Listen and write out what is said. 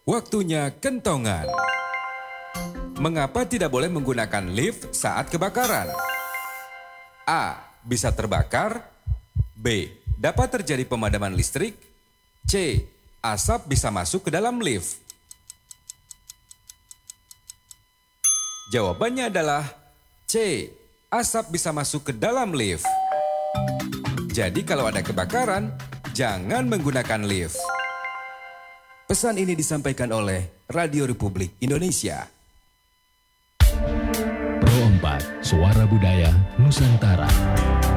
Waktunya kentongan. Mengapa tidak boleh menggunakan lift saat kebakaran? A. Bisa terbakar. B. Dapat terjadi pemadaman listrik. C. Asap bisa masuk ke dalam lift. Jawabannya adalah C. Asap bisa masuk ke dalam lift. Jadi kalau ada kebakaran, jangan menggunakan lift. Pesan ini disampaikan oleh Radio Republik Indonesia. Pro 4, Suara Budaya Nusantara.